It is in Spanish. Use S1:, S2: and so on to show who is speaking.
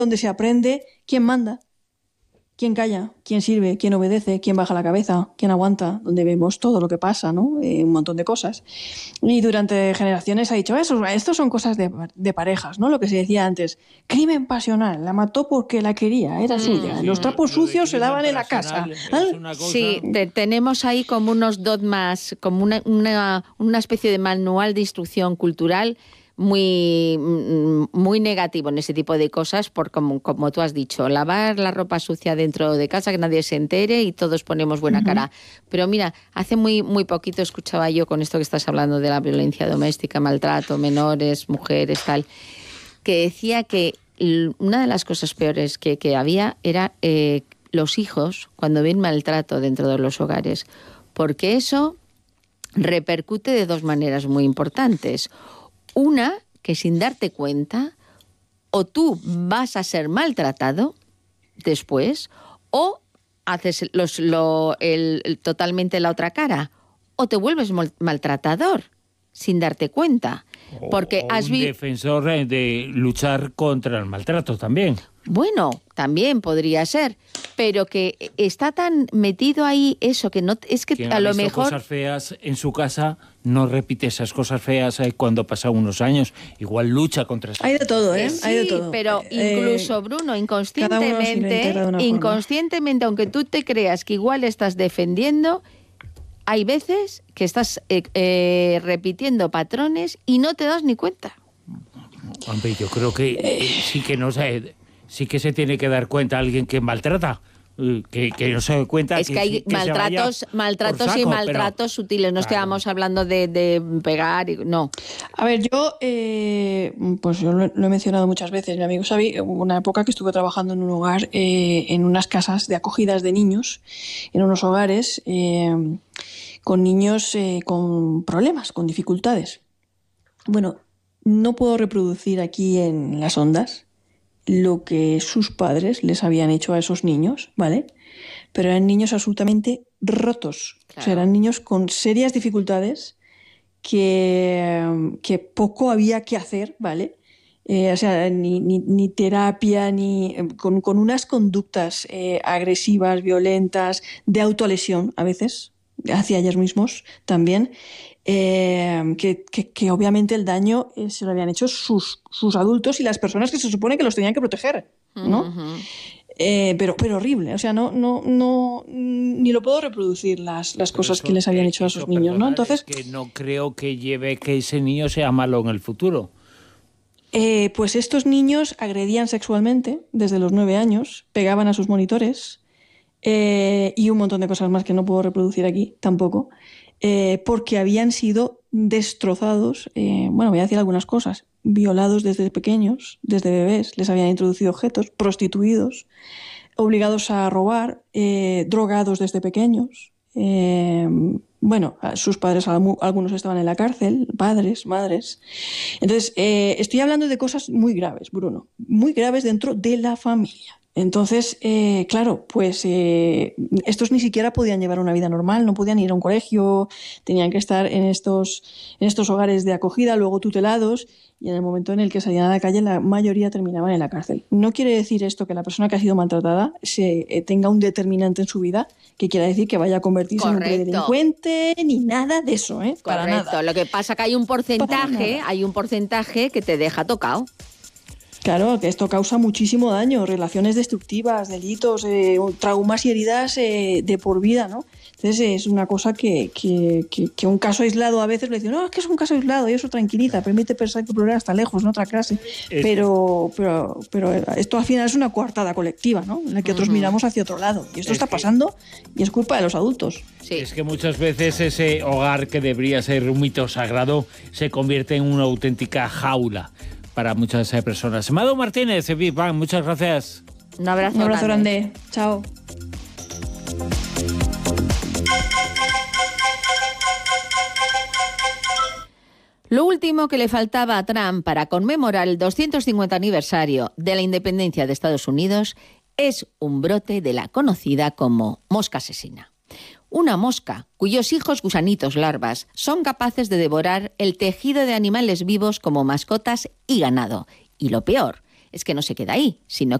S1: donde se aprende quién manda, quién calla, quién sirve, quién obedece, quién baja la cabeza, quién aguanta, donde vemos todo lo que pasa, ¿no? Un montón de cosas. Y durante generaciones se ha dicho, esto son cosas de parejas, ¿no? Lo que se decía antes, crimen pasional, la mató porque la quería, era suya.
S2: Sí,
S1: Los trapos sucios se lavan en la casa.
S2: Sí, tenemos ahí como unos dogmas, como una especie de manual de instrucción cultural muy negativo en ese tipo de cosas, por como tú has dicho, lavar la ropa sucia dentro de casa, que nadie se entere y todos ponemos buena cara. Pero mira, hace muy poquito escuchaba yo con esto que estás hablando de la violencia doméstica, maltrato, menores, mujeres, tal, que decía que una de las cosas peores que había era los hijos cuando ven maltrato dentro de los hogares, porque eso repercute de dos maneras muy importantes. Una, que sin darte cuenta, o tú vas a ser maltratado después, o haces totalmente la otra cara, o te vuelves maltratador sin darte cuenta. Porque
S3: o un defensor de luchar contra el maltrato también.
S2: Bueno, también podría ser, pero que está tan metido ahí eso que no es que
S3: quien
S2: a lo
S3: ha visto
S2: mejor
S3: cosas feas en su casa no repite esas cosas feas cuando pasan unos años, igual lucha contra eso.
S1: Hay de todo,
S2: Sí,
S1: hay de todo.
S2: Pero incluso Bruno, inconscientemente, aunque tú te creas que igual estás defendiendo, hay veces que estás repitiendo patrones y no te das ni cuenta.
S3: Hombre, yo creo que sí que se tiene que dar cuenta alguien que maltrata. Que no se dé cuenta.
S2: Es que hay maltratos y maltratos sutiles. No estamos hablando de pegar, no.
S1: A ver, pues yo lo he mencionado muchas veces. Mi amigo Xavi, hubo una época que estuve trabajando en un hogar, en unas casas de acogidas de niños, en unos hogares con niños con problemas, con dificultades. Bueno, no puedo reproducir aquí en las ondas lo que sus padres les habían hecho a esos niños, ¿vale? Pero eran niños absolutamente rotos. Claro. O sea, eran niños con serias dificultades que poco había que hacer, ¿vale? O sea, ni terapia, ni con unas conductas agresivas, violentas, de autolesión a veces, hacia ellos mismos también. Que obviamente el daño se lo habían hecho sus adultos y las personas que se supone que los tenían que proteger, ¿no? Pero horrible, o sea, no ni lo puedo reproducir las cosas que les habían hecho a sus niños, ¿no? Entonces,
S3: es que no creo que lleve que ese niño sea malo en el futuro.
S1: Pues estos niños agredían sexualmente desde los 9 años, pegaban a sus monitores y un montón de cosas más que no puedo reproducir aquí tampoco. Porque habían sido destrozados, voy a decir algunas cosas, violados desde pequeños, desde bebés, les habían introducido objetos, prostituidos, obligados a robar, drogados desde pequeños. Sus padres, algunos estaban en la cárcel, padres, madres. Entonces, estoy hablando de cosas muy graves, Bruno, muy graves dentro de la familia. Entonces, claro, pues estos ni siquiera podían llevar una vida normal, no podían ir a un colegio, tenían que estar en estos hogares de acogida, luego tutelados, y en el momento en el que salían a la calle la mayoría terminaban en la cárcel. No quiere decir esto que la persona que ha sido maltratada tenga un determinante en su vida que quiera decir que vaya a convertirse en un delincuente, ni nada de eso, para nada.
S2: Lo que pasa que hay un porcentaje que te deja tocado.
S1: Claro, que esto causa muchísimo daño, relaciones destructivas, delitos, traumas y heridas de por vida, ¿no? Entonces es una cosa que un caso aislado a veces le dicen, no, es que es un caso aislado y eso tranquiliza, permite pensar que el problema está lejos, en otra clase. Pero esto al final es una coartada colectiva, ¿no? En la que otros miramos hacia otro lado. Y esto está pasando y es culpa de los adultos.
S3: Sí. Es que muchas veces ese hogar que debería ser un mito sagrado se convierte en una auténtica jaula para muchas personas. Amado Martínez, Big Bang, muchas gracias.
S2: Un abrazo
S1: grande. Chao.
S2: Lo último que le faltaba a Trump para conmemorar el 250 aniversario de la independencia de Estados Unidos es un brote de la conocida como mosca asesina. Una mosca cuyos hijos gusanitos larvas son capaces de devorar el tejido de animales vivos como mascotas y ganado. Y lo peor es que no se queda ahí, sino